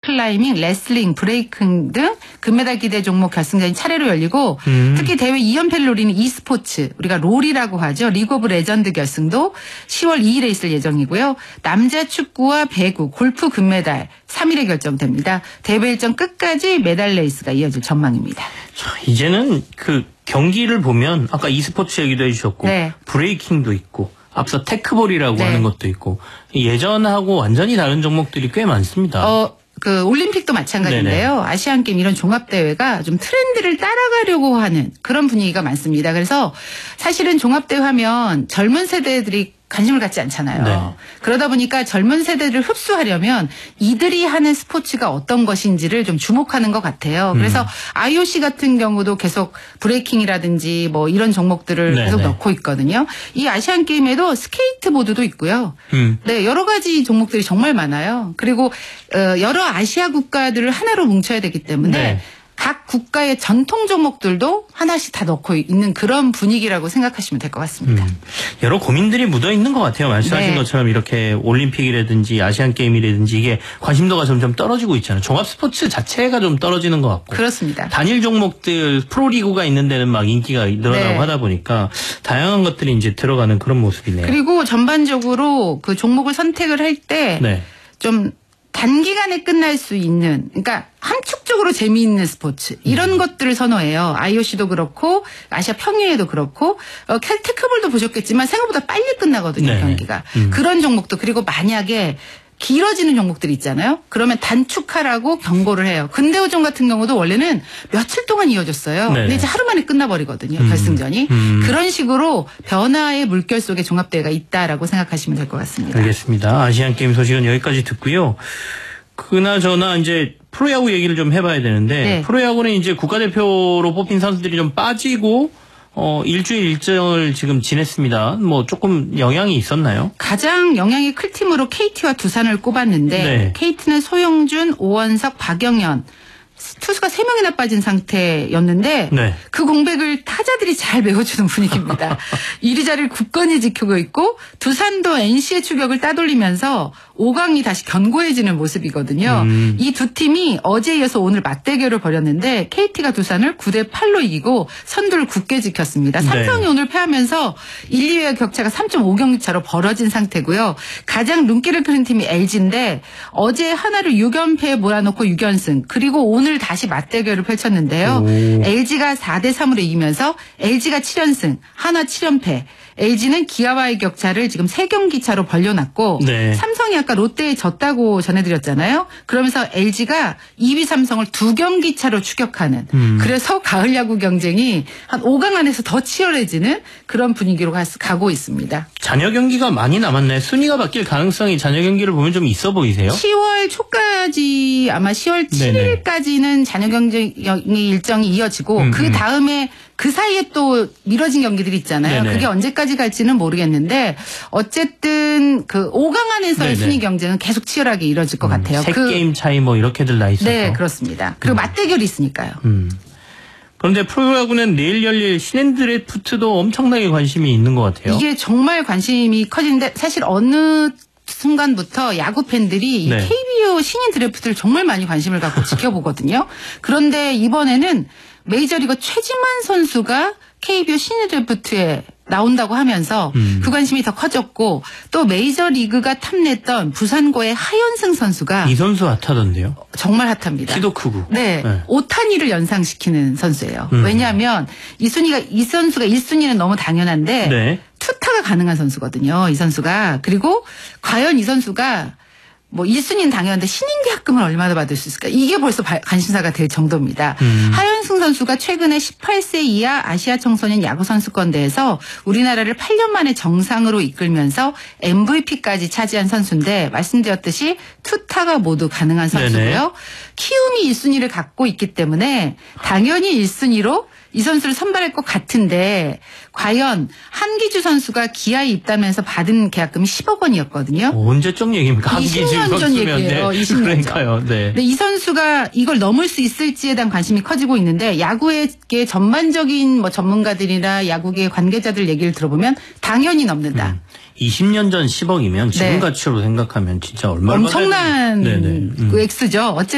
클라이밍, 레슬링, 브레이킹 등 금메달 기대 종목 결승전이 차례로 열리고 특히 대회 2연패를 노리는 e스포츠, 우리가 롤이라고 하죠. 리그 오브 레전드 결승도 10월 2일에 있을 예정이고요. 남자 축구와 배구, 골프 금메달 3일에 결정됩니다. 대회 일정 끝까지 메달 레이스가 이어질 전망입니다. 자, 이제는 그 경기를 보면 아까 e스포츠 얘기도 해주셨고 네. 브레이킹도 있고 앞서 테크볼이라고 네. 하는 것도 있고 예전하고 완전히 다른 종목들이 꽤 많습니다. 그 올림픽도 마찬가지인데요. 네네. 아시안 게임 이런 종합 대회가 좀 트렌드를 따라가려고 하는 그런 분위기가 많습니다. 그래서 사실은 종합 대회 하면 젊은 세대들이 관심을 갖지 않잖아요. 네. 그러다 보니까 젊은 세대를 흡수하려면 이들이 하는 스포츠가 어떤 것인지를 좀 주목하는 것 같아요. 그래서 IOC 같은 경우도 계속 브레이킹이라든지 뭐 이런 종목들을 네네. 계속 넣고 있거든요. 이 아시안 게임에도 스케이트보드도 있고요. 네, 여러 가지 종목들이 정말 많아요. 그리고 여러 아시아 국가들을 하나로 뭉쳐야 되기 때문에 네. 각 국가의 전통 종목들도 하나씩 다 넣고 있는 그런 분위기라고 생각하시면 될 것 같습니다. 여러 고민들이 묻어 있는 것 같아요. 말씀하신 네. 것처럼 이렇게 올림픽이라든지 아시안 게임이라든지 이게 관심도가 점점 떨어지고 있잖아요. 종합 스포츠 자체가 좀 떨어지는 것 같고. 그렇습니다. 단일 종목들 프로리그가 있는 데는 막 인기가 늘어나고 네. 하다 보니까 다양한 것들이 이제 들어가는 그런 모습이네요. 그리고 전반적으로 그 종목을 선택을 할 때 좀 단기간에 끝날 수 있는, 그러니까 함축적으로 재미있는 스포츠 이런 것들을 선호해요. IOC도 그렇고 아시아 평의회도 그렇고 테크볼도 보셨겠지만 생각보다 빨리 끝나거든요. 네. 경기가. 그런 종목도 그리고 만약에 길어지는 종목들이 있잖아요. 그러면 단축하라고 경고를 해요. 근대오종 같은 경우도 원래는 며칠 동안 이어졌어요. 네네. 근데 이제 하루 만에 끝나버리거든요. 결승전이. 그런 식으로 변화의 물결 속에 종합대회가 있다라고 생각하시면 될 것 같습니다. 알겠습니다. 아시안게임 소식은 여기까지 듣고요. 그나저나 이제 프로야구 얘기를 좀 해봐야 되는데 네. 프로야구는 이제 국가대표로 뽑힌 선수들이 좀 빠지고 일주일 일정을 지금 지냈습니다. 뭐 조금 영향이 있었나요? 가장 영향이 클 팀으로 KT와 두산을 꼽았는데 네. KT는 소영준, 오원석, 박영현 투수가 3명이나 빠진 상태였는데 네. 그 공백을 타자들이 잘 메워주는 분위기입니다. 1위 자리를 굳건히 지키고 있고 두산도 NC의 추격을 따돌리면서 5강이 다시 견고해지는 모습이거든요. 이 두 팀이 어제에 이어서 오늘 맞대결을 벌였는데 KT가 두산을 9대8로 이기고 선두를 굳게 지켰습니다. 삼성이 네. 오늘 패하면서 1, 2위의 격차가 3.5경기 차로 벌어진 상태고요. 가장 눈길을 끄는 팀이 LG인데 어제 하나를 6연패에 몰아넣고 6연승 그리고 오늘 다시 맞대결을 펼쳤는데요. LG가 4대3으로 이기면서 LG가 7연승, 하나 7연패. LG는 기아와의 격차를 지금 3경기 차로 벌려놨고 네. 삼성이 아까 롯데에 졌다고 전해드렸잖아요. 그러면서 LG가 2위 삼성을 2경기 차로 추격하는 그래서 가을 야구 경쟁이 한 5강 안에서 더 치열해지는 그런 분위기로 가고 있습니다. 잔여 경기가 많이 남았나요? 순위가 바뀔 가능성이 잔여 경기를 보면 좀 있어 보이세요? 10월 초까지 아마 10월 7일까지는 잔여 경기 일정이 이어지고 그 다음에 그 사이에 또 미뤄진 경기들이 있잖아요. 네네. 그게 언제까지 갈지는 모르겠는데 어쨌든 그 5강 안에서의 순위 경쟁은 계속 치열하게 이뤄질 것 같아요. 3게임 차이 뭐 이렇게들 나 있어서. 네, 그렇습니다. 그리고 맞대결이 있으니까요. 그런데 프로야구는 내일 열릴 신인 드래프트도 엄청나게 관심이 있는 것 같아요. 이게 정말 관심이 커지는데 사실 어느 순간부터 야구 팬들이 네. 이 KBO 신인 드래프트를 정말 많이 관심을 갖고 지켜보거든요. 그런데 이번에는 메이저리거 최지만 선수가 KBO 신인 드래프트에 나온다고 하면서 그 관심이 더 커졌고 또 메이저리그가 탐냈던 부산고의 하현승 선수가 이 선수 핫하던데요? 정말 핫합니다. 키도 크고. 네. 오타니를 연상시키는 선수예요. 왜냐하면 이 선수가 1순위는 너무 당연한데 네. 투타가 가능한 선수거든요. 이 선수가. 그리고 과연 이 선수가 뭐 1순위는 당연한데 신인계약금을 얼마나 받을 수 있을까? 이게 벌써 관심사가 될 정도입니다. 하현승 선수가 최근에 18세 이하 아시아 청소년 야구 선수권 대회에서 우리나라를 8년 만에 정상으로 이끌면서 MVP까지 차지한 선수인데 말씀드렸듯이 투타가 모두 가능한 선수고요. 네네. 키움이 1순위를 갖고 있기 때문에 당연히 1순위로 이 선수를 선발할 것 같은데 과연 한기주 선수가 기아에 입단하면서 받은 계약금이 10억 원이었거든요. 언제적 얘기입니까? 20년 전 얘기예요. 네. 20년 그러니까요. 네. 근데 이 선수가 이걸 넘을 수 있을지에 대한 관심이 커지고 있는데 야구의 전반적인 뭐 전문가들이나 야구계 관계자들 얘기를 들어보면 당연히 넘는다. 20년 전 10억이면 지금 네. 가치로 생각하면 진짜 얼마나 엄청난 그 액수죠. 어쨌든